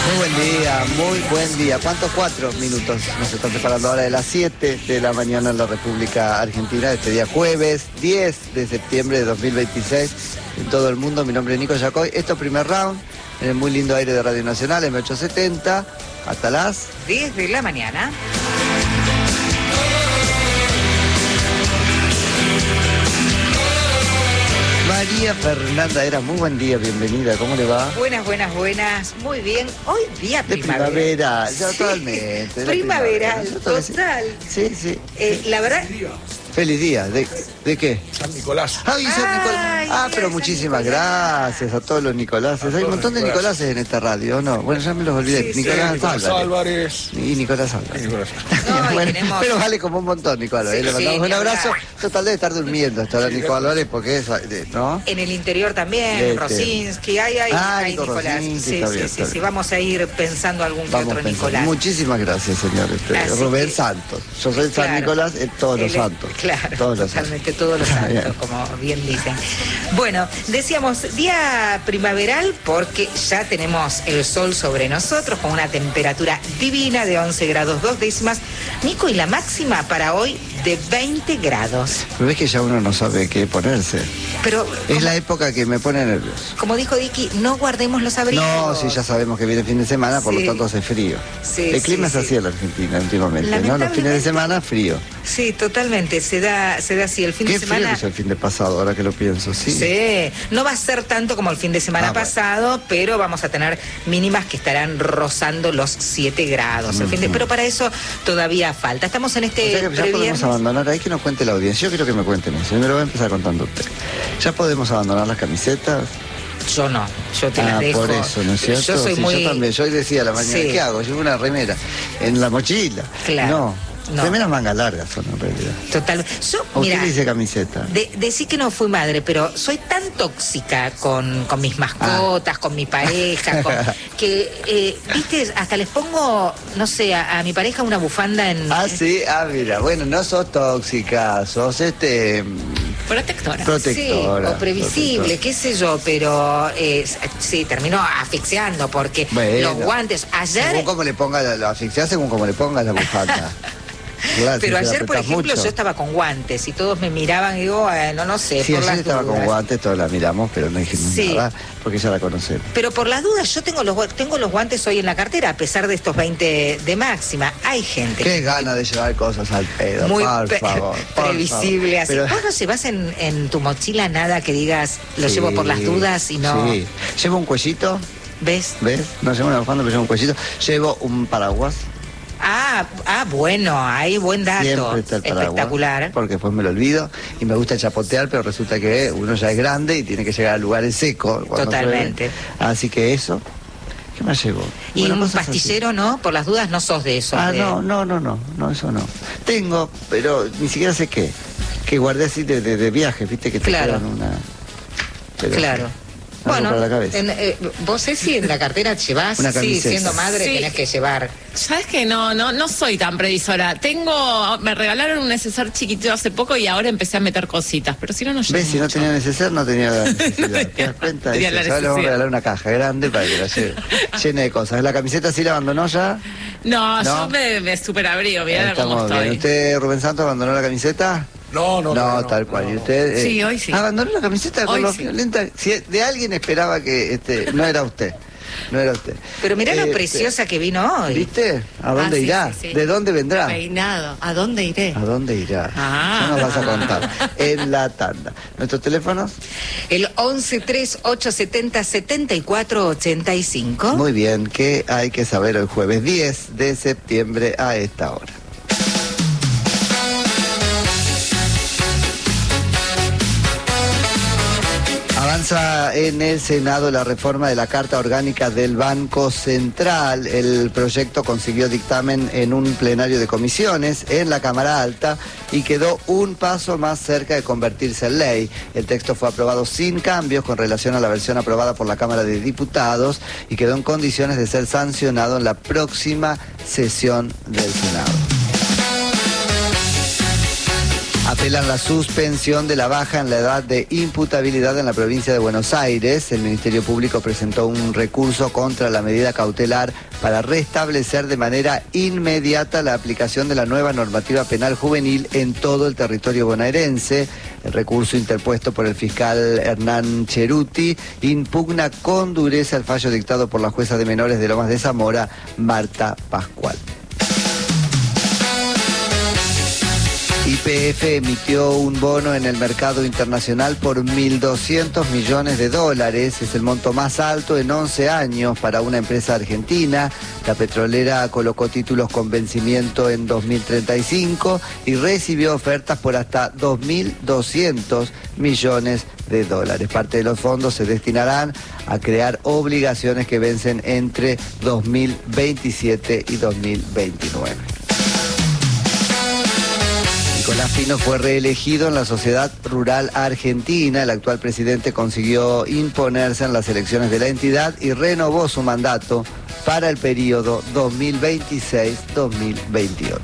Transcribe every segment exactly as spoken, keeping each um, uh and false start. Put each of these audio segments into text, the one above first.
Muy buen día, muy buen día. ¿Cuántos? Cuatro minutos. Nos están separando ahora de las siete de la mañana en la República Argentina, este día jueves diez de septiembre de dos mil veintiséis. En todo el mundo, mi nombre es Nico Yacoy. Esto es Primer Round, en el muy lindo aire de Radio Nacional, M ochocientos setenta, hasta las diez de la mañana. María Fernanda Era, muy buen día, bienvenida, ¿cómo le va? Buenas, buenas, buenas, muy bien. Hoy día De primavera. primavera, Sí. totalmente. de Primaveral, primavera. total. Sí, sí. Eh, la verdad, Feliz día. ¿De, de qué? San Nicolás. Ay, San Ay, Nicolás. Ah, pero San muchísimas Nicolás. gracias a todos los Nicolases. Hay un montón de Nicolases en esta radio, ¿no? Bueno, ya me los olvidé. Sí, sí. Nicolás Nicolás Álvarez. Álvarez. Y Nicolás Álvarez. Y Nicolás. No, y Bueno, tenemos- pero vale como un montón, Nicolás. Sí, Le mandamos sí, un ni abrazo. hablar. Total debe estar durmiendo hasta ahora Nicolás Álvarez porque es, eh, ¿no? en el interior también, Este. Rosinski, hay, hay, Ah, hay Nico Nicolás. Rosinski, Sí, está sí, bien, sí, está sí, bien. vamos a ir pensando algún que Vamos otro pensando. Nicolás. Muchísimas gracias, señor. Este, Así Rubén que- Santos. Yo soy San Claro. Nicolás en todos los Él es- santos. Claro, Todos los totalmente santos. todos los santos, Bien. como bien dicen. Bueno, decíamos día primaveral porque ya tenemos el sol sobre nosotros con una temperatura divina de once grados dos décimas. Nico, y la máxima para hoy de veinte grados. Pero ves que ya uno no sabe qué ponerse. Pero, Es como, la época que me pone nervioso. como dijo Dicky, no guardemos los abrigos. No, sí, ya sabemos que viene fin de semana, por Sí. lo tanto hace frío. Sí, el clima sí, es sí. así en la Argentina últimamente, ¿no? Los fines de Lamentablemente. semana, frío. Sí, totalmente, se da, se da así. El fin Qué de frío semana... que es el fin de pasado, ahora que lo pienso, sí. Sí, no va a ser tanto como el fin de semana Ah, bueno. pasado, pero vamos a tener mínimas que estarán rozando los siete grados. El fin de, Ujú. pero para eso todavía falta. Estamos en O este sea que ya podemos previernes. abandonar, ahí que nos cuente la audiencia. Yo quiero que me cuenten eso, y me lo voy a empezar contando usted. Ya podemos abandonar las camisetas. Yo no, yo te las Ah, dejo. por eso, ¿no es cierto? Yo soy Sí, muy... yo también, yo hoy decía a la mañana, Sí. ¿qué hago? Llevo una remera en la mochila. Claro. No, No. remeras mangas largas son en realidad. Total. Yo, ¿O mira, usted le dice camiseta? de, decí que no fui madre, pero soy tan tóxica con, con mis mascotas, Ah. con mi pareja, con- que, eh, viste, hasta les pongo, no sé, a, a mi pareja una bufanda en... Ah, sí, ah, mira, bueno, no sos tóxica, sos este... Protectora. Protectora. Sí, o previsible, protectora. qué sé yo, pero eh, sí, terminó asfixiando porque Bueno. los guantes, ayer, Según como le ponga la, la asfixia, según como le ponga la bufanda. Claro, pero si se la ayer, por apretás ejemplo, mucho. yo estaba con guantes y todos me miraban y digo, eh, no, no sé, Sí, por ayer las estaba dudas. con guantes, todos la miramos, pero no dijimos Sí. nada, porque ya la conocemos. Pero por las dudas, yo tengo los, gua- tengo los guantes hoy en la cartera, a pesar de estos veinte de máxima. Hay gente Qué gana de llevar cosas al pedo, muy por pe- favor. por previsible. favor. Así. Pero- ¿Vos no llevas en, en tu mochila nada que digas, lo Sí, llevo por las dudas y no... Sí. Llevo un cuellito, ¿Ves? ¿ves? No llevo una bufanda, pero llevo un cuellito. Llevo un paraguas. Ah, ah, bueno, hay buen dato. Siempre está el paraguas. Espectacular. Porque después me lo olvido y me gusta chapotear, pero resulta que uno ya es grande y tiene que llegar a lugares secos. cuando Totalmente. llueve. Así que eso. ¿Qué más llevo? Y Bueno, un cosas así. pastillero, ¿no? Por las dudas no sos de eso. Ah, de- no, no, no, no, no, eso no. Tengo, pero ni siquiera sé qué. Que guardé así de, de, de viaje, viste, que te Claro. quedan una... Pero Claro. sí, algo Bueno, para la cabeza. en, eh, vos Ceci, en la cartera llevás, Una sí, camiseta. siendo madre Sí. tenés que llevar. ¿Sabes que no, no, no soy tan previsora? Tengo, me regalaron un neceser chiquitito hace poco y ahora empecé a meter cositas, pero si no, no llevo ¿Ves? Si no mucho. tenía necesidad, no tenía la necesidad. tenía- ¿Te das cuenta? tenía Eso, la ya le vamos a necesidad. regalar una caja grande para que la lleve llena de cosas. ¿La camiseta sí la abandonó ya? No, ¿No? yo me, me super abrigo, mirá cómo Estamos estoy. bien. ¿Usted, Rubén Santos, abandonó la camiseta? No, no, No, no, tal no, cual. no, ¿Y no. usted? Sí, hoy sí. ¿Abandonó la camiseta con Hoy lo sí. violenta? Si de alguien esperaba que este, no era usted. No era usted. Pero mirá lo Eh, preciosa que vino hoy. ¿Viste? ¿A dónde Ah, sí, irá? sí, sí. ¿De dónde vendrá? Peinado. ¿A dónde iré? ¿A dónde irá? Ah. Ya nos vas a contar. En la tanda. ¿Nuestros teléfonos? El once tres ocho setenta setenta y cuatro ochenta y cinco. Muy bien, ¿qué hay que saber el jueves diez de septiembre a esta hora? Avanza en el Senado la reforma de la Carta Orgánica del Banco Central. El proyecto consiguió dictamen en un plenario de comisiones en la Cámara Alta y quedó un paso más cerca de convertirse en ley. El texto fue aprobado sin cambios con relación a la versión aprobada por la Cámara de Diputados y quedó en condiciones de ser sancionado en la próxima sesión del Senado. Apelan la suspensión de la baja en la edad de imputabilidad en la provincia de Buenos Aires. El Ministerio Público presentó un recurso contra la medida cautelar para restablecer de manera inmediata la aplicación de la nueva normativa penal juvenil en todo el territorio bonaerense. El recurso interpuesto por el fiscal Hernán Cheruti impugna con dureza el fallo dictado por la jueza de menores de Lomas de Zamora, Marta Pascual. Y P F emitió un bono en el mercado internacional por mil doscientos millones de dólares. Es el monto más alto en once años para una empresa argentina. La petrolera colocó títulos con vencimiento en dos mil treinta y cinco y recibió ofertas por hasta dos mil doscientos millones de dólares. Parte de los fondos se destinarán a crear obligaciones que vencen entre dos mil veintisiete y dos mil veintinueve. Nicolás Pino fue reelegido en la Sociedad Rural Argentina. El actual presidente consiguió imponerse en las elecciones de la entidad y renovó su mandato para el periodo dos mil veintiséis a dos mil veintiocho.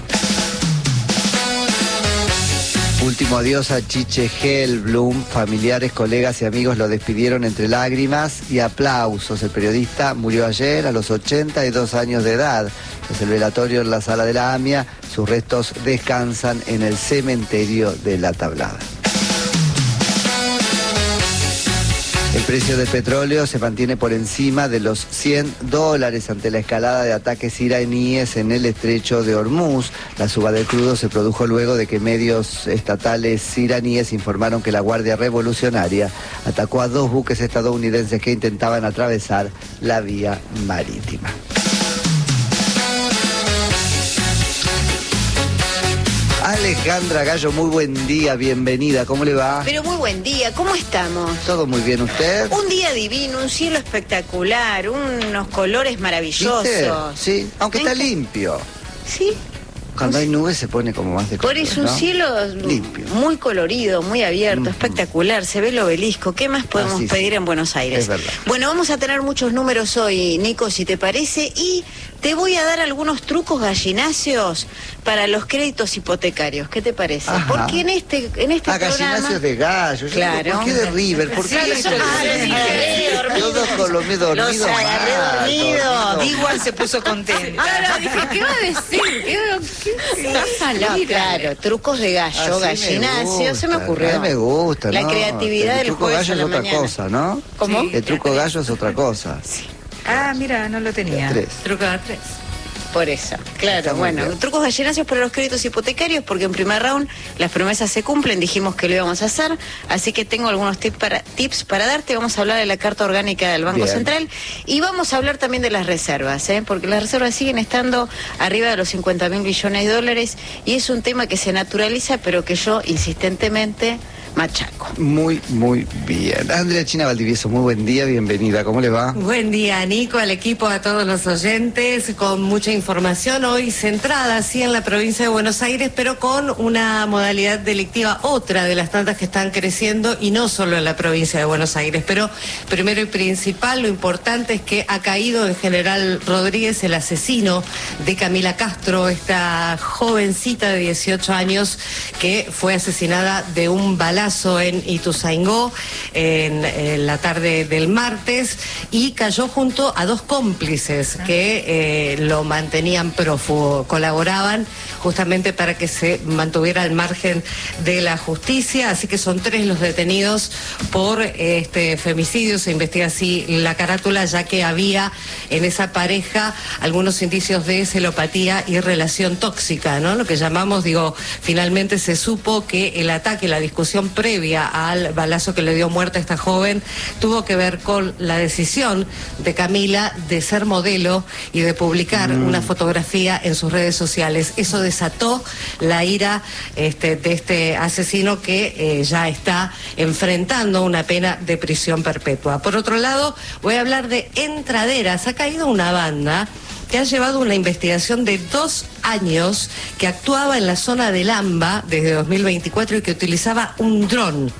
Último adiós a Chiche Helblum. Familiares, colegas y amigos lo despidieron entre lágrimas y aplausos. El periodista murió ayer a los ochenta y dos años de edad. Tras el velatorio en la sala de la AMIA, sus restos descansan en el cementerio de La Tablada. El precio del petróleo se mantiene por encima de los cien dólares ante la escalada de ataques iraníes en el estrecho de Hormuz. La suba del crudo se produjo luego de que medios estatales iraníes informaron que la Guardia Revolucionaria atacó a dos buques estadounidenses que intentaban atravesar la vía marítima. Alejandra Gallo, muy buen día, bienvenida, ¿cómo le va? Pero muy buen día, ¿cómo estamos? Todo muy bien, ¿usted? Un día divino, un cielo espectacular, unos colores maravillosos. ¿Viste? Sí, aunque está ¿Viste? limpio. Sí. Cuando hay nubes se pone como más de color, Por eso un ¿no? cielo limpio, muy colorido, muy abierto, Mm-hmm. espectacular, se ve el obelisco. ¿Qué más podemos Así, pedir sí. en Buenos Aires? Es verdad. Bueno, vamos a tener muchos números hoy, Nico, si te parece, y te voy a dar algunos trucos gallináceos para los créditos hipotecarios. ¿Qué te parece? Ajá. Porque en este, en este Ah, programa... gallináceos de gallo. Yo Claro. digo, ¿por qué de River? ¿Por qué Sí, de eso- ah, los agarré dormidos. Todos con los dormidos Los agarré mal, dormidos. dormidos. Igual se puso contenta. Ahora dije, ¿qué va a decir? ¿Qué, qué vas a No, salir? claro, trucos de gallo, Así gallinacio, se me gusta, ocurrió. A mí me gusta, La ¿no? creatividad El del truco jueves gallo a la es otra mañana. cosa, ¿no? ¿Cómo? Sí. El truco gallo es otra cosa. Ah, mira, no lo tenía. Tres. Truco de tres. Por eso, claro, Está muy bueno, bien. trucos gallináceos para los créditos hipotecarios, porque en primer round las promesas se cumplen, dijimos que lo íbamos a hacer, así que tengo algunos tips para, tips para darte. Vamos a hablar de la Carta Orgánica del Banco Bien. Central y vamos a hablar también de las reservas, ¿eh? Porque las reservas siguen estando arriba de los cincuenta mil billones de dólares y es un tema que se naturaliza, pero que yo insistentemente machaco. Muy, muy bien. Andrea China Valdivieso, muy buen día, bienvenida. ¿Cómo le va? Buen día, Nico, al equipo, a todos los oyentes, con mucha información hoy centrada así en la provincia de Buenos Aires, pero con una modalidad delictiva, otra de las tantas que están creciendo, y no solo en la provincia de Buenos Aires. Pero primero y principal, lo importante es que ha caído en General Rodríguez el asesino de Camila Castro, esta jovencita de dieciocho años que fue asesinada de un balazo en Ituzaingó en, en la tarde del martes, y cayó junto a dos cómplices que eh, lo mantenían prófugo, colaboraban justamente para que se mantuviera al margen de la justicia. Así que son tres los detenidos por este femicidio. Se investiga así la carátula, ya que había en esa pareja algunos indicios de celopatía y relación tóxica, ¿no? Lo que llamamos, digo, finalmente se supo que el ataque, la discusión previa al balazo que le dio muerte a esta joven tuvo que ver con la decisión de Camila de ser modelo y de publicar mm. una fotografía en sus redes sociales. Eso desató la ira este, de este asesino que eh, ya está enfrentando una pena de prisión perpetua. Por otro lado, voy a hablar de entraderas. Ha caído una banda que ha llevado una investigación de dos años, que actuaba en la zona del AMBA desde dos mil veinticuatro y que utilizaba un dron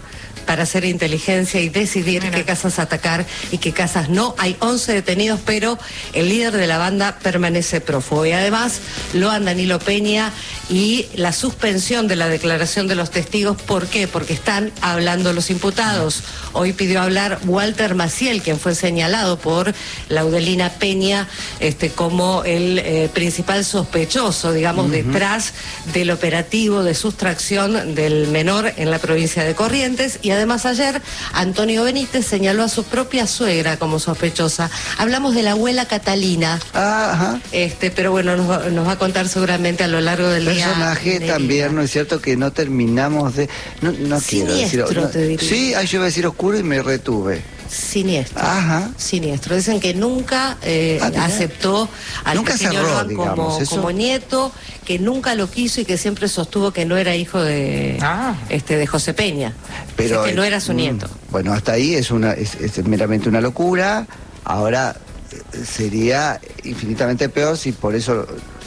para hacer inteligencia y decidir Mira. qué casas atacar y qué casas no. Hay once detenidos, pero el líder de la banda permanece prófugo. Y además lo han Danilo Peña y la suspensión de la declaración de los testigos. ¿Por qué? Porque están hablando los imputados. Hoy pidió hablar Walter Maciel, quien fue señalado por Laudelina Peña este, como el eh, principal sospechoso, digamos, uh-huh. detrás del operativo de sustracción del menor en la provincia de Corrientes. Y además ayer Antonio Benítez señaló a su propia suegra como sospechosa. Hablamos de la abuela Catalina, Ajá. este, pero bueno, nos va, nos va a contar seguramente a lo largo del día. Personaje también, ¿no es cierto? Que no terminamos de... No, no quiero decir... No, te diría. Sí, ahí yo iba a decir oscuro y me retuve. Siniestro. Ajá. Siniestro. Dicen que nunca eh, ah, aceptó al nunca pequeño cerró, Juan digamos, como, ¿eso? como nieto, que nunca lo quiso y que siempre sostuvo que no era hijo de ah. este de José Peña. Pero o sea, que no era su nieto. Bueno, hasta ahí es una es, es meramente una locura. Ahora sería infinitamente peor si por eso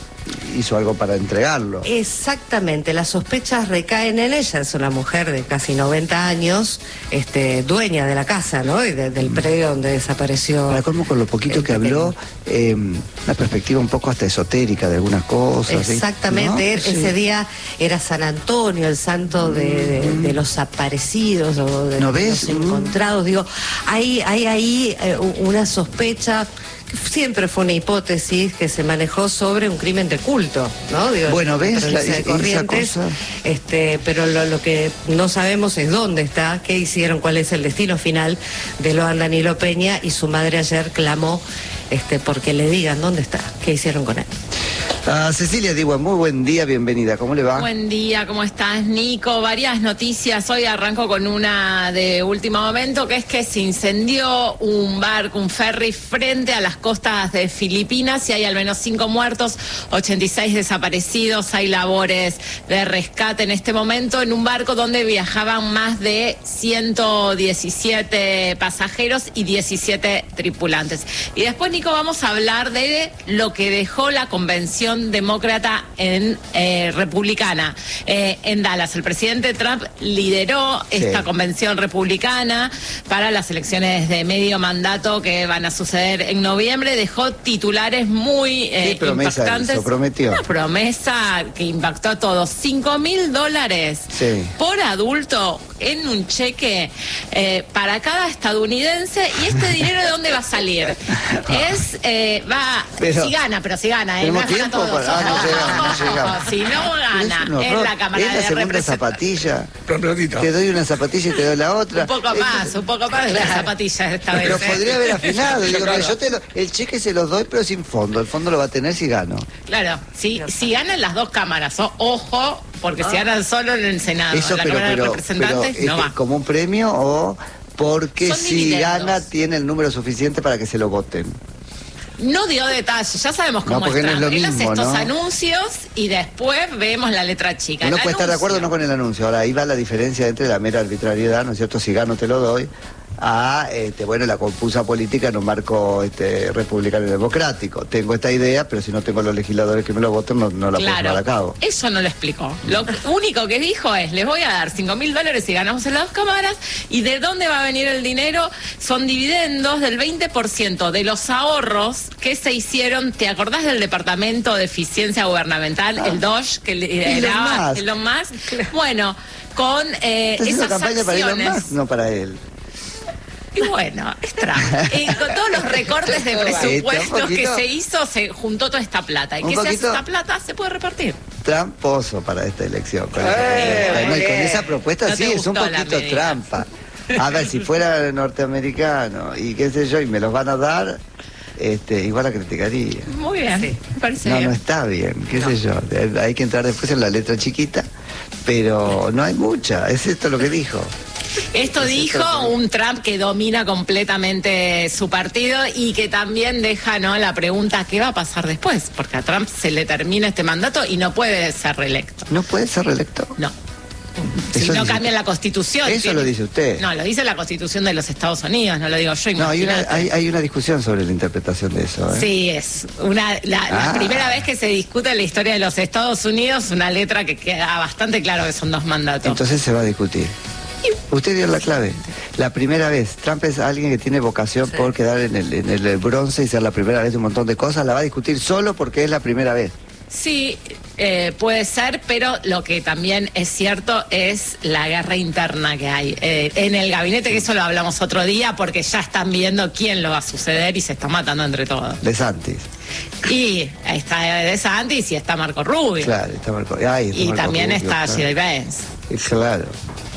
hizo algo para entregarlo. Exactamente, las sospechas recaen en ella. Es una mujer de casi noventa años, este, dueña de la casa, ¿no? Y de, del predio donde desapareció. Para colmo, con lo poquito que pequeño. habló, eh, una perspectiva un poco hasta esotérica de algunas cosas. Exactamente, ¿no? ese sí. día era San Antonio, el santo de, de, de los aparecidos o de ¿No ves? los encontrados. Digo, hay, hay ahí eh, una sospecha. Siempre fue una hipótesis que se manejó sobre un crimen de culto, ¿no? Digo, bueno, ves la, de Corrientes, esa cosa. Este, pero lo, lo que no sabemos es dónde está, qué hicieron, cuál es el destino final de Loan Danilo Peña, y su madre ayer clamó este, porque le digan dónde está, qué hicieron con él. Uh, Cecilia Diwan, muy buen día, bienvenida, ¿cómo le va? Buen día, ¿cómo estás, Nico? Varias noticias, hoy arranco con una de último momento, que es que se incendió un barco, un ferry, frente a las costas de Filipinas y hay al menos cinco muertos, ochenta y seis desaparecidos, hay labores de rescate en este momento en un barco donde viajaban más de ciento diecisiete pasajeros y diecisiete tripulantes. Y después, Nico, vamos a hablar de lo que dejó la convención demócrata en eh, republicana eh, en Dallas. El presidente Trump lideró sí. esta convención republicana para las elecciones de medio mandato que van a suceder en noviembre. Dejó titulares muy eh, ¿Qué promesa impactantes. Hizo, prometió? Una promesa que impactó a todos. Cinco mil dólares sí. por adulto en un cheque eh, para cada estadounidense. ¿Y este dinero de dónde va a salir? Es, eh, va, pero, si gana, pero si gana, ¿eh? No es para todos. Para, ah, no llegamos, no llegamos. Si no gana en la Cámara ¿Es la de segunda Representantes. zapatilla? Te doy una zapatilla y te doy la otra. Un poco más, Esto, un poco más de las zapatillas esta vez. Pero ¿eh? podría haber afinado. Digo, claro. yo te lo, el cheque se los doy, pero sin fondo. El fondo lo va a tener si gano. Claro, si, si ganan las dos cámaras, o, ojo, porque ah. si ganan solo en el Senado, Eso, en la pero, Cámara pero, de Representantes, pero, no va. ¿como un premio o porque Son si dividendos. gana tiene el número suficiente para que se lo voten? No dio detalles, ya sabemos cómo no, porque es Trump. No es lo Él hace mismo, estos ¿no? anuncios y después vemos la letra chica. Uno el puede anuncio. estar de acuerdo o no con el anuncio. Ahora, ahí va la diferencia entre la mera arbitrariedad, ¿no es cierto? Si gano te lo doy, a este, bueno, la confusa política en un marco este, republicano y democrático. Tengo esta idea, pero si no tengo los legisladores que me lo voten, no, no la claro, puedo llevar a cabo. Eso no lo explicó. Lo único que dijo es, les voy a dar cinco mil dólares si ganamos en las dos cámaras. ¿Y de dónde va a venir el dinero? Son dividendos del veinte por ciento de los ahorros que se hicieron. ¿Te acordás del Departamento de Eficiencia Gubernamental, ah. el D O S H, que lideraba Elon Musk? Claro. Bueno, con eh, esas campaña acciones... para Elon Musk, no para él. Y bueno, es Trump. Y con todos los recortes de presupuestos que se hizo, se juntó toda esta plata. ¿Y qué se hace esta plata? Se puede repartir. Tramposo para esta elección. Con, eh, esta, con, con esa propuesta no sí, es un poquito trampa. A ver, si fuera norteamericano y qué sé yo, y me los van a dar... Este, igual la criticaría. Muy bien, sí. Me parece no, bien. No está bien, qué no. sé yo. Hay que entrar después en la letra chiquita, pero no hay mucha. Es esto lo que dijo. Esto es dijo esto un Trump que domina completamente su partido y que también deja, ¿no?, la pregunta ¿qué va a pasar después? Porque a Trump se le termina este mandato y no puede ser reelecto. ¿No puede ser reelecto? No. Si no cambian la Constitución. Eso tiene, lo dice usted. No, lo dice la Constitución de los Estados Unidos, no lo digo yo. No, hay una, hay, hay una discusión sobre la interpretación de eso. ¿eh? Sí, es una la, ah. la primera vez que se discute en la historia de los Estados Unidos una letra que queda bastante claro que son dos mandatos. Entonces se va a discutir. Y Usted dio la clave. La primera vez. Trump es alguien que tiene vocación sí. por quedar en el, en el bronce y ser la primera vez de un montón de cosas. La va a discutir solo porque es la primera vez. Sí, eh, puede ser, pero lo que también es cierto es la guerra interna que hay eh, en el gabinete, que eso lo hablamos otro día, porque ya están viendo quién lo va a suceder y se está matando entre todos. DeSantis. Y está DeSantis y está Marco Rubio. Claro, está Marco Ay, está Y Marco también Rubio, está claro. J D Vance. Claro.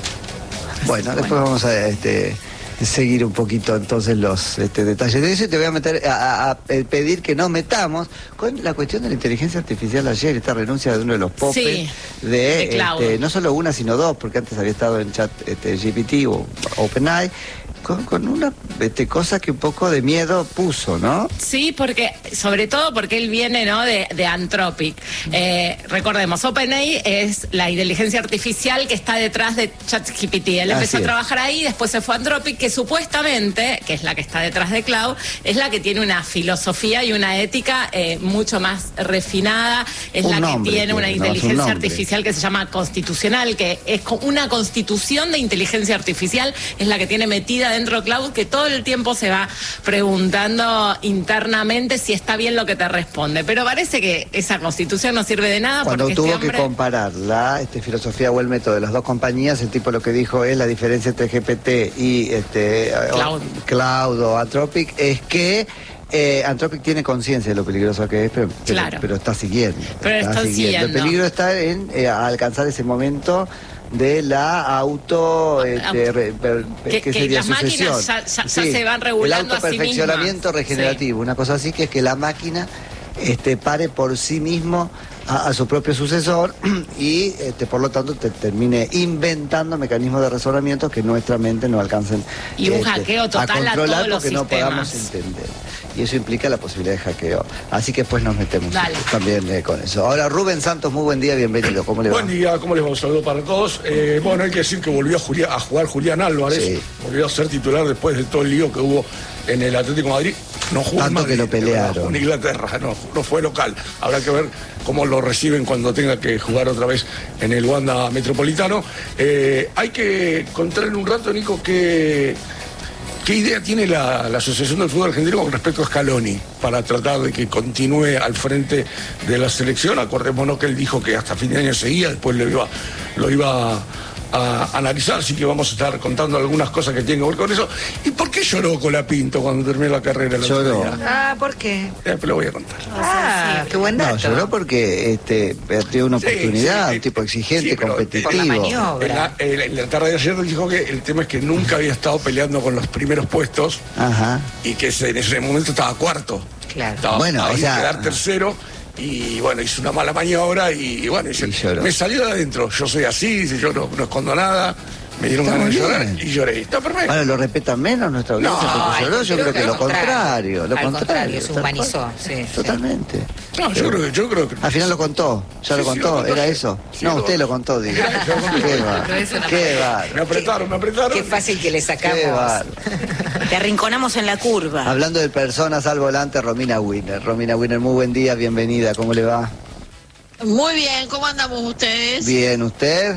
Bueno, bueno, después vamos a este, seguir un poquito entonces los este, detalles de eso y te voy a meter a, a, a pedir que nos metamos con la cuestión de la inteligencia artificial ayer, esta renuncia de uno de los popes sí, de, de este, no solo una sino dos, porque antes había estado en chat este, G P T o OpenAI. Con, con una este, cosa que un poco de miedo puso, ¿no? Sí, porque sobre todo porque él viene, ¿no? de, de Anthropic. Eh, recordemos, OpenAI es la inteligencia artificial que está detrás de ChatGPT. Él Así empezó es. a trabajar ahí, después se fue a Anthropic, que supuestamente, que es la que está detrás de Cloud, es la que tiene una filosofía y una ética eh, mucho más refinada, es Un la nombre que tiene una tiene, ¿no? Es un inteligencia nombre. artificial que se llama constitucional, que es co- una constitución de inteligencia artificial, es la que tiene metida dentro de Cloud, que todo el tiempo se va preguntando internamente si está bien lo que te responde. Pero parece que esa constitución no sirve de nada. Cuando porque tuvo este hombre... que comparar la este, filosofía o el método de las dos compañías, el tipo lo que dijo es la diferencia entre G P T y este, Cloud. o, Cloud o Anthropic es que Eh, Anthropic tiene conciencia de lo peligroso que es, pero, pero, Claro. pero está siguiendo. Pero está siguiendo. El peligro está en eh, alcanzar ese momento de la auto, este, re, per, que, ¿qué que sería? las Sucesión. máquinas ya, ya, ya Sí, se van regulando el a sí mismas. autoperfeccionamiento regenerativo, Sí. una cosa así, que es que la máquina este, pare por sí mismo a, a su propio sucesor y este, por lo tanto te termine inventando mecanismos de razonamiento que nuestra mente no alcancen Y un este, hackeo total a controlar todos los porque no podamos sistemas. entender. Y eso implica la posibilidad de hackeo. Así que pues nos metemos Dale. también eh, con eso. Ahora Rubén Santos, muy buen día, bienvenido. ¿Cómo le va? Buen día, ¿cómo les va? Un saludo para todos. Eh, bueno, hay que decir que volvió a, Julia- a jugar Julián Álvarez, Sí. volvió a ser titular después de todo el lío que hubo en el Atlético de Madrid. No jugó en Tanto Madrid, que lo pelearon. jugó en Inglaterra, no, no fue local. Habrá que ver cómo lo reciben cuando tenga que jugar otra vez en el Wanda Metropolitano. Eh, hay que contar en un rato, Nico, que... ¿Qué idea tiene la, la Asociación del Fútbol Argentino con respecto a Scaloni para tratar de que continúe al frente de la selección? Acordémonos que él dijo que hasta fin de año seguía, después lo iba, lo iba a, a analizar, así que vamos a estar contando algunas cosas que tienen que ver con eso. ¿Y por qué lloró Colapinto cuando terminó la carrera? La Lloró. otra día? Ah, ¿por qué? Eh, lo voy a contar. Ah, qué buen No, dato. lloró porque este, perdió una Sí, oportunidad, sí, un tipo exigente, sí, pero, competitivo. por la maniobra. En la, en la- en la tarde de ayer dijo que el tema es que nunca había estado peleando con los primeros puestos Ajá. y que se- en ese momento estaba cuarto. Claro. Estaba Bueno, ahí o sea- quedar tercero y bueno, hizo una mala maniobra y, bueno, dice, Y lloró. me salió de adentro, yo soy así, dice, yo no, no escondo nada, me dieron Está ganas de muy llorar bien. y lloré. Está perfecto. Ahora, ¿lo respetan menos nuestra audiencia No, porque lloró? Yo creo que al lo contrario, lo al contrario. contrario, se tal humanizó, cual. sí, sí. Totalmente. No, yo creo que, yo creo que. Al final lo contó, ya Sí, lo sí, contó, lo contó. era eso. Sí, no, lo- usted lo contó, digo. Yo lo conté. Qué va, No es una qué va. Me apretaron, me apretaron. Qué fácil que le Qué sacamos. va. Te arrinconamos en la curva. Hablando de personas al volante, Romina Winner. Romina Winner, muy buen día, bienvenida, ¿cómo le va? Muy bien, ¿cómo andamos ustedes? Bien, ¿usted?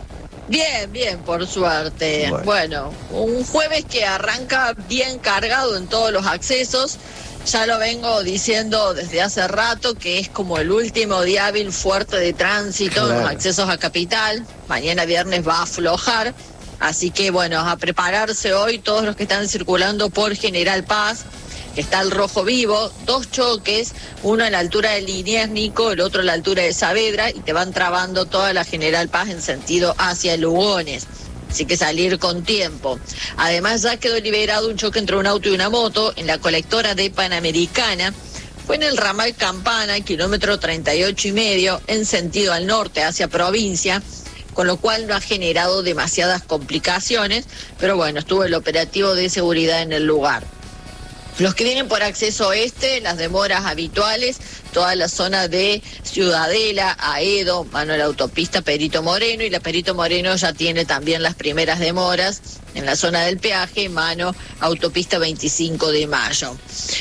Bien, bien, por suerte. Bueno. Bueno. un jueves que arranca bien cargado en todos los accesos. Ya lo vengo diciendo desde hace rato que es como el último día hábil fuerte de tránsito en Claro. los accesos a Capital. Mañana viernes va a aflojar. Así que bueno, a prepararse hoy todos los que están circulando por General Paz, que está el rojo vivo, dos choques, uno a la altura de Liniers, Nico, el otro a la altura de Saavedra, y te van trabando toda la General Paz en sentido hacia Lugones. Así que salir con tiempo. Además ya quedó liberado un choque entre un auto y una moto en la colectora de Panamericana. Fue en el ramal Campana, kilómetro treinta y ocho y medio, en sentido al norte, hacia provincia, con lo cual no ha generado demasiadas complicaciones, pero bueno, estuvo el operativo de seguridad en el lugar. Los que vienen por acceso oeste, las demoras habituales, toda la zona de Ciudadela, Aedo, mano a la autopista Perito Moreno, y la Perito Moreno ya tiene también las primeras demoras en la zona del peaje, mano autopista veinticinco de mayo.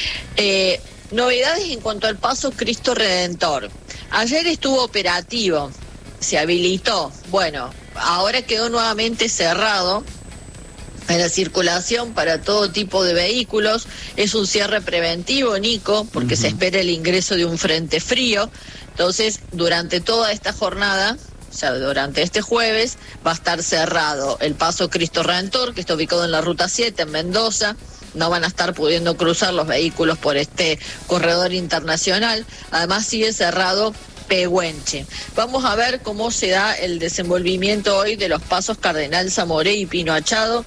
Eh, novedades en cuanto al paso Cristo Redentor. Ayer estuvo operativo, se habilitó, bueno, ahora quedó nuevamente cerrado en la circulación para todo tipo de vehículos. Es un cierre preventivo, Nico, porque uh-huh. se espera el ingreso de un frente frío. Entonces, durante toda esta jornada, o sea, durante este jueves, va a estar cerrado el paso Cristo Redentor, que está ubicado en la Ruta siete, en Mendoza. No van a estar pudiendo cruzar los vehículos por este corredor internacional. Además, sigue cerrado Pehuenche. Vamos a ver cómo se da el desenvolvimiento hoy de los pasos Cardenal Zamoré y Pino Achado,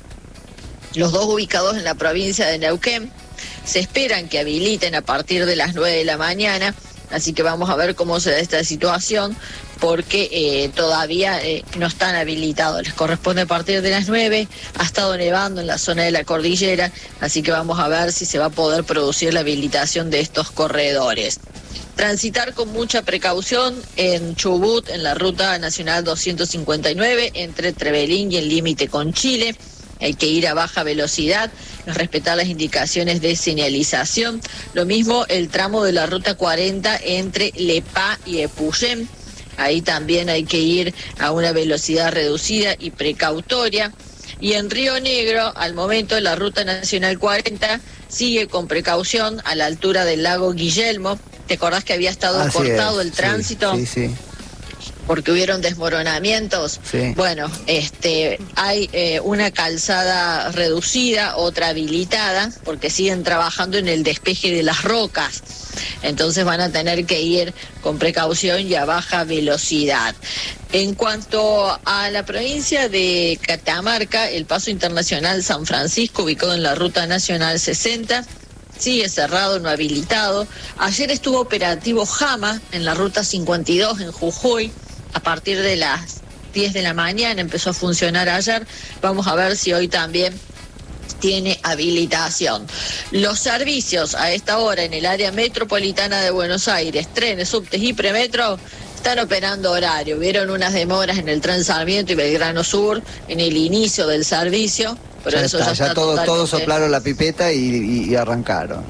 los dos ubicados en la provincia de Neuquén. Se esperan que habiliten a partir de las nueve de la mañana, así que vamos a ver cómo se da esta situación, porque eh, todavía eh, no están habilitados. Les corresponde a partir de las nueve, ha estado nevando en la zona de la cordillera, así que vamos a ver si se va a poder producir la habilitación de estos corredores. Transitar con mucha precaución en Chubut, en la Ruta Nacional doscientos cincuenta y nueve, entre Trevelín y el límite con Chile. Hay que ir a baja velocidad, respetar las indicaciones de señalización. Lo mismo el tramo de la Ruta cuarenta entre Lepá y Epuyén. Ahí también hay que ir a una velocidad reducida y precautoria. Y en Río Negro, al momento, la Ruta Nacional cuarenta sigue con precaución a la altura del lago Guillermo. ¿Te acordás que había estado Así cortado es, el tránsito? Sí, sí. sí. Porque hubieron desmoronamientos. Sí. Bueno, este, hay eh, una calzada reducida, otra habilitada, porque siguen trabajando en el despeje de las rocas. Entonces van a tener que ir con precaución y a baja velocidad. En cuanto a la provincia de Catamarca, el paso internacional San Francisco, ubicado en la Ruta Nacional sesenta, sigue cerrado, no habilitado. Ayer estuvo operativo Jama en la Ruta cincuenta y dos en Jujuy. A partir de las diez de la mañana empezó a funcionar ayer. Vamos a ver si hoy también tiene habilitación. Los servicios a esta hora en el área metropolitana de Buenos Aires, trenes, subtes y premetro, están operando horario. Vieron unas demoras en el Tren Sarmiento y Belgrano Sur en el inicio del servicio, pero ya eso está, ya está ya todos, totalmente... todos soplaron la pipeta y, y, y arrancaron.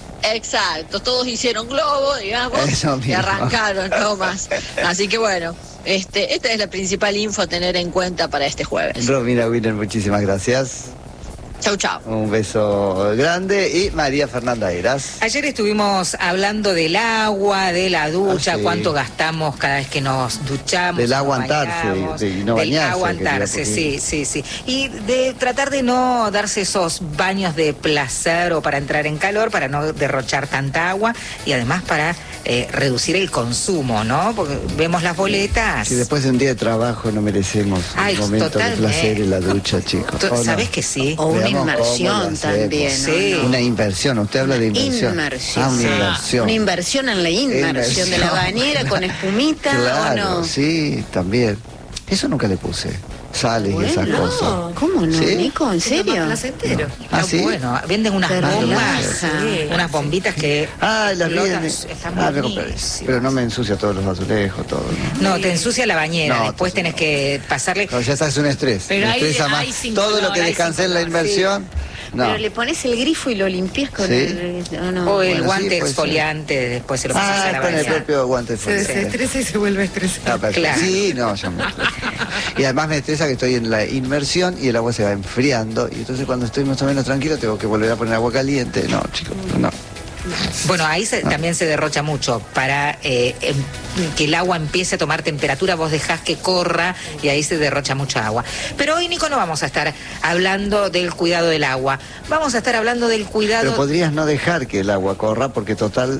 Exacto, todos hicieron globo, digamos, Eso y mismo. arrancaron, no más. Así que bueno, este, esta es la principal info a tener en cuenta para este jueves. Romina Wiener, muchísimas gracias. Chau, chau. Un beso grande. Y María Fernanda Eras. Ayer estuvimos hablando del agua, de la ducha, Ah, sí. cuánto gastamos cada vez que nos duchamos. Del nos aguantarse, bañamos, de- y no del bañarse, aguantarse, que sí, diga, sí, sí. Y de tratar de no darse esos baños de placer o para entrar en calor, para no derrochar tanta agua y además para eh, reducir el consumo, ¿no? Porque vemos las boletas. Si después de un día de trabajo no merecemos Ay, un momento totalmente. de placer en la ducha, chicos. Tú- ¿O no? ¿Sabés que sí? O una Veamos cómo lo inmersión hacemos. también, ¿no? Sí. ¿no? Una inversión, usted habla de inversión. Inmersión. Ah, una Sí. inversión. Una inversión en la inmersión de la Inversión. bañera con espumita, Claro, ¿o no? sí, también. Eso nunca le puse. Sales y esas Bueno, cosas. ¿cómo no, ¿Sí? Nico? ¿En serio? Placentero. Ah, Está ¿sí? bueno, venden unas Pero bombas, relaja. sí, unas bombitas que Ah, las flotan, vi. están Ah, me compré. buenísimas. Pero no me ensucia todos los azulejos, todo. ¿no? No, te ensucia la bañera, No, después tenés entonces que pasarle... No, ya estás un estrés. Pero me hay- estresa hay más. sin Todo lo color, que hay descansé sin en la color, inversión. No. Pero le pones el grifo y lo limpias con Sí. el... ¿o no? O el Bueno, guante sí, puede ser. exfoliante, después se lo pasas a Ah, la con el bañera. propio guante Se exfoliante. desestresa y se vuelve estresante. Ah, perfecto. Claro. Sí, no, yo me estreso. Y además me estresa que estoy en la inmersión y el agua se va enfriando. Y entonces cuando estoy más o menos tranquilo tengo que volver a poner agua caliente. No, chicos, no. Bueno, ahí se- también se derrocha mucho. Para eh, em, que el agua empiece a tomar temperatura, vos dejás que corra y ahí se derrocha mucha agua. Pero hoy, Nico, no vamos a estar hablando del cuidado del agua. Vamos a estar hablando del cuidado... Pero podrías no dejar que el agua corra porque total,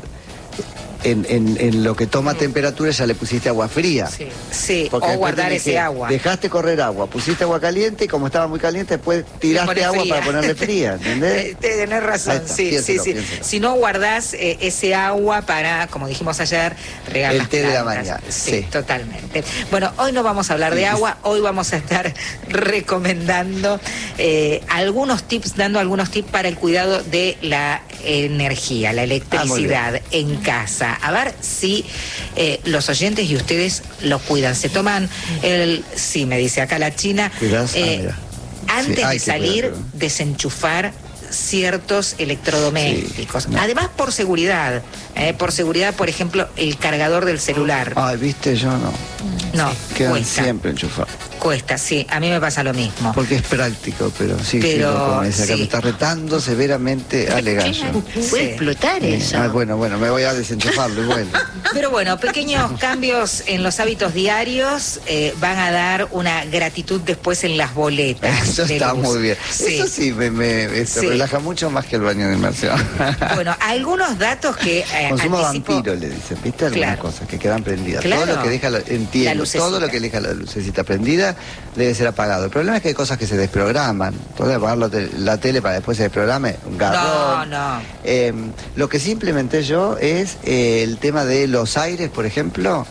en, en, en lo que toma temperatura ya le pusiste agua fría. Sí, sí, Porque o después guardar tenés ese que- agua. Dejaste correr agua, pusiste agua caliente y como estaba muy caliente, después Le tiraste pones agua fría. para ponerle fría, ¿entendés? Eh, Tenés razón, Ahí está, sí, piénselo, sí, sí. piénselo. Si no guardás eh, ese agua para, como dijimos ayer, regar El las té de la plantas. mañana, Sí, sí. totalmente. Bueno, hoy no vamos a hablar de agua, hoy vamos a estar recomendando eh, algunos tips, dando algunos tips para el cuidado de la energía, la electricidad en casa. A ver si eh, los oyentes y ustedes lo cuidan. Se toman el, sí, me dice acá la China, ¿Cuidás? Ah, eh, mira. antes Sí, hay de que salir, cuidarlo. desenchufar ciertos electrodomésticos. Sí, no. Además, por seguridad. eh, por seguridad, por ejemplo, el cargador del celular. Ay, viste, yo no. No, Quedan cuesta. siempre enchufados. Cuesta, sí, a mí me pasa lo mismo. Porque es práctico, pero sí, Pero, sí, como dice acá, sí. me está retando severamente a Legallo. Puede Sí. explotar Eh, eso. ah, bueno, bueno, me voy a desenchufarlo y bueno. Pero bueno, pequeños cambios en los hábitos diarios eh, van a dar una gratitud después en las boletas. Eso de está luz. muy bien. Sí. Eso sí me, me esto Sí. relaja mucho más que el baño de inmersión. Bueno, algunos datos que eh, Consumo anticipo- vampiro, le dicen, ¿viste? Algunas Claro. cosas que quedan prendidas. Claro. Todo lo que deja, la, La entiendo, lucecita. todo lo que deja la lucecita prendida debe ser apagado. El problema es que hay cosas que se desprograman. Entonces apagar la, te- la tele para después se desprograme, un garrón. No, no. Eh, lo que sí implementé yo es eh, el tema de los aires, por ejemplo,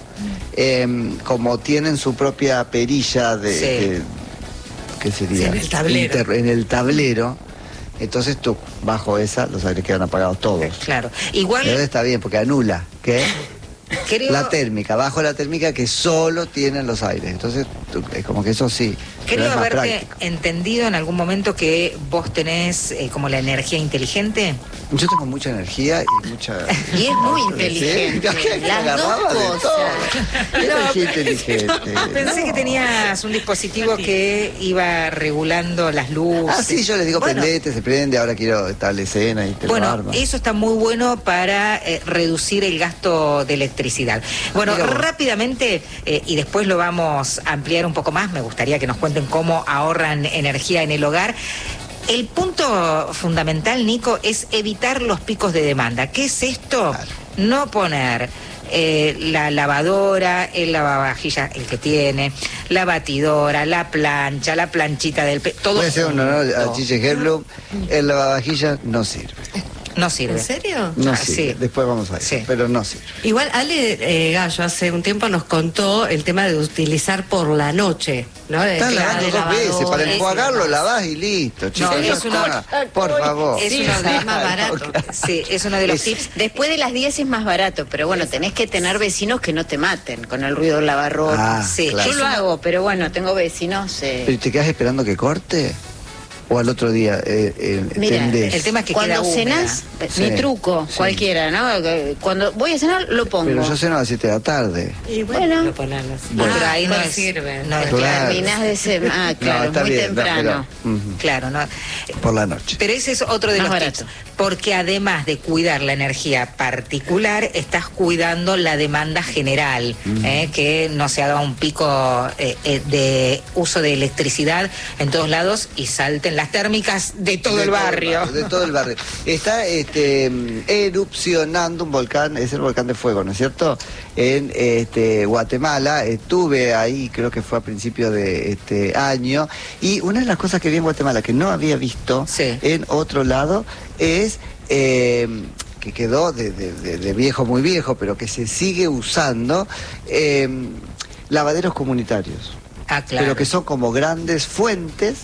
eh, como tienen su propia perilla de... Sí. de- ¿qué sería? Sí, en el tablero. Inter- en el tablero. Entonces tú, bajo esa, los aires quedan apagados todos. Claro. Igual Pero está bien, porque anula, ¿qué? creo, La térmica, bajo la térmica que solo tienen los aires. Entonces, tú- es como que eso sí. pero creo es más haberte práctico. entendido en algún momento que vos tenés eh, como la energía inteligente. Yo tengo mucha energía y mucha... Y es muy Sí, inteligente. que me Las dos agarraba de todo. cosas. Energía inteligente. Pensé No. que tenías un dispositivo que iba regulando las luces. Ah, sí, yo les digo, Bueno, prendete, se prende, ahora quiero tal escena y te Bueno, lo arma. eso está muy bueno para eh, reducir el gasto de electricidad. Bueno, Mira vos. rápidamente, eh, y después lo vamos a ampliar un poco más, me gustaría que nos cuenten cómo ahorran energía en el hogar. El punto fundamental, Nico, es evitar los picos de demanda. ¿Qué es esto? Claro. No poner eh, la lavadora, el lavavajillas, el que tiene, la batidora, la plancha, la planchita del... Pe todo Voy a hacer un honor a junto. Chiche Herblum. El lavavajillas no sirve. No sirve. ¿En serio? No Ah, sirve. sí. Después vamos a ver. Sí. Pero no sirve. Igual Ale eh, Gallo hace un tiempo nos contó el tema de utilizar por la noche, ¿no? De Estás que la lavando de dos veces. Para lavadora y enjuagarlo, demás. lavás y listo, chicos. ya es uno- está. Por favor. Es Sí, uno de- es más barato. Sí, es uno de los Es- tips. Después de las diez es más barato, pero bueno, tenés que tener vecinos que no te maten con el ruido del lavarropa. Ah, Sí, claro. Yo lo hago, pero bueno, tengo vecinos. eh, ¿Pero te quedas esperando que corte? ¿O al otro día eh, eh, Mira, tendés? el tema es que Cuando queda húmeda. cenás, eh, Sí, mi truco, sí. cualquiera, ¿no? Que Cuando voy a cenar, lo pongo. Pero yo ceno a las siete de la tarde. Y Bueno. lo ponerlo así. Bueno, Ah, pero ahí no ¿cuál es, sirve? no es Claro. claro. Terminás de ser. Ah, claro, no, está muy bien, no, temprano. pero, ujú, Claro, ¿no? por la noche. Pero ese es otro de Más los barato. tips. Porque además de cuidar la energía particular, estás cuidando la demanda general, ¿eh? Que no se haga un pico eh, eh, de uso de electricidad en todos lados y salten las térmicas de todo De el barrio. De todo el barrio. Está este, erupcionando un volcán, es el volcán de fuego, ¿no es cierto? En este, Guatemala. Estuve ahí, creo que fue a principios de este año. Y una de las cosas que vi en Guatemala que no había visto Sí. en otro lado es... eh, que quedó de, de- de- de viejo muy viejo, pero que se sigue usando, eh, lavaderos comunitarios. Ah, claro. Pero que son como grandes fuentes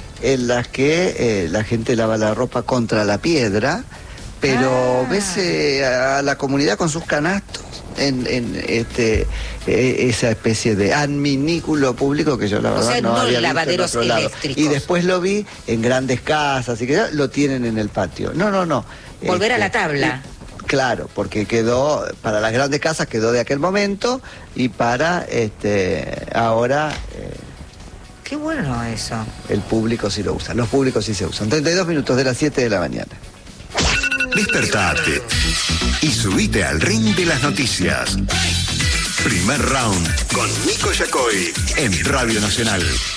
en las que eh, la gente lava la ropa contra la piedra, pero Ah. ves eh, a la comunidad con sus canastos en, en este eh, esa especie de adminículo público que yo la O verdad sea, no no había visto en lavaderos otro lado. eléctricos. Y después lo vi en grandes casas y que ya lo tienen en el patio. No, no, no. Volver a Este, la tabla. Claro, porque quedó, para las grandes casas quedó de aquel momento y para este ahora eh, Qué bueno eso. el público sí lo usa. Los públicos sí se usan. treinta y dos minutos de las siete de la mañana. Despertate y subite al ring de las noticias. Primer round con Nico Yacoy en Radio Nacional.